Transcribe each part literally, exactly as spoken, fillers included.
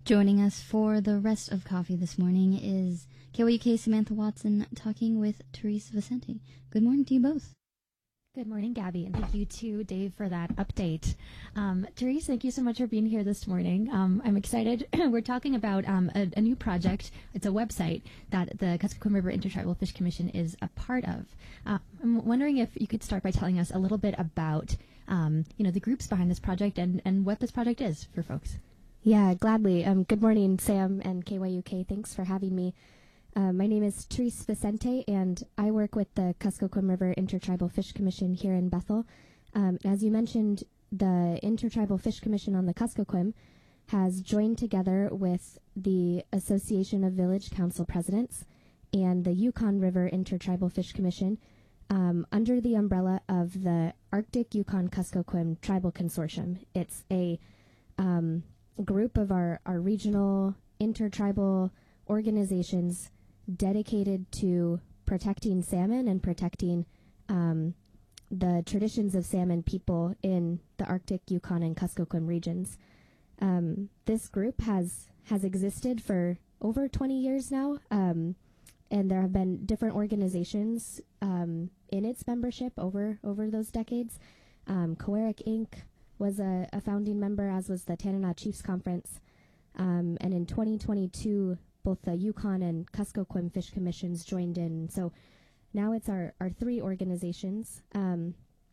Joining us for the rest of coffee this morning is K Y U K Samantha Watson talking with Therese Vicente. Good morning to you both. Good morning, Gabby, and thank you to Dave for that update. Um, Therese, thank you so much for being here this morning. Um, I'm excited. We're talking about um, a, a new project. It's a website that the Kuskokwim River Intertribal Fish Commission is a part of. Uh, I'm wondering if you could start by telling us a little bit about, um, you know, the groups behind this project and, and what this project is for folks. Yeah, gladly. Um, good morning, Sam and K Y U K. Thanks for having me. Uh, my name is Therese Vicente, and I work with the Kuskokwim River Intertribal Fish Commission here in Bethel. Um, as you mentioned, the Intertribal Fish Commission on the Kuskokwim has joined together with the Association of Village Council Presidents and the Yukon River Intertribal Fish Commission um, under the umbrella of the Arctic Yukon Kuskokwim Tribal Consortium. It's a um, group of our, our regional intertribal organizations dedicated to protecting salmon and protecting um, the traditions of salmon people in the Arctic, Yukon, and Kuskokwim regions. Um, this group has has existed for over twenty years now, um, and there have been different organizations um, in its membership over over those decades. Um, Coeric Incorporated was a, a founding member, as was the Tanana Chiefs Conference, um, and in twenty twenty-two, both the Yukon and Kuskokwim Fish Commissions joined in. So now it's our, our three organizations. Um,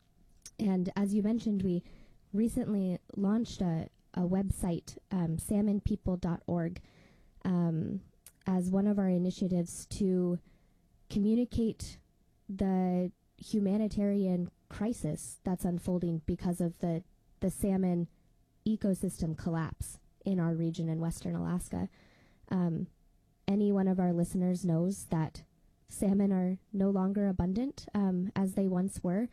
and as you mentioned, we recently launched a, a website, um, salmon people dot org, um, as one of our initiatives to communicate the humanitarian crisis that's unfolding because of the, the salmon ecosystem collapse in our region in Western Alaska. Um, any one of our listeners knows that salmon are no longer abundant um, as they once were,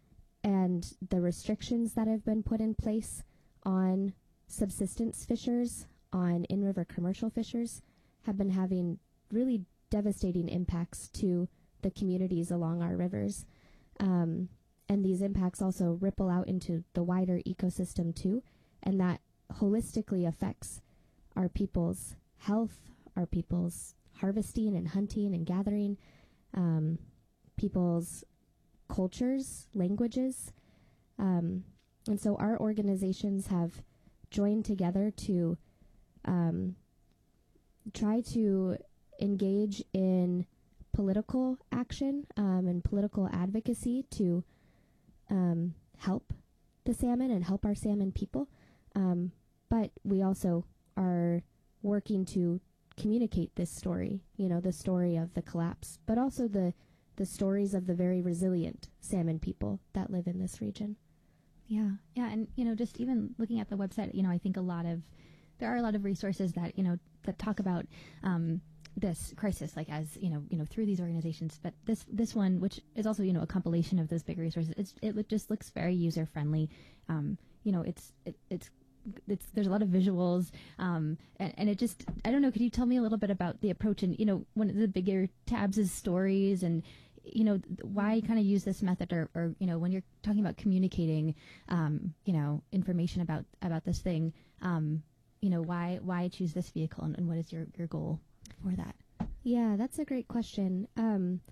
and the restrictions that have been put in place on subsistence fishers, on in-river commercial fishers, have been having really devastating impacts to the communities along our rivers. Um, and these impacts also ripple out into the wider ecosystem too, and that holistically affects our people's health, our people's harvesting and hunting and gathering, um, people's cultures, languages. Um, and so our organizations have joined together to um, try to engage in political action um, and political advocacy to um, help the salmon and help our salmon people. Um, but we also are working to communicate this story, you know, the story of the collapse, but also the the stories of the very resilient salmon people that live in this region. Yeah, yeah, and you know, just even looking at the website, you know, I think a lot of there are a lot of resources that you know that talk about um, this crisis, like as you know, you know, through these organizations. But this this one, which is also you know a compilation of those big resources, it's, it just looks very user friendly. Um, you know, it's it, it's It's, there's a lot of visuals, um, and, and it just, I don't know, could you tell me a little bit about the approach and, you know, one of the bigger tabs is stories and, you know, th- why kind of use this method or, or, you know, when you're talking about communicating, um, you know, information about, about this thing, um, you know, why, why choose this vehicle and, and what is your, your goal for that? Yeah, that's a great question. Um,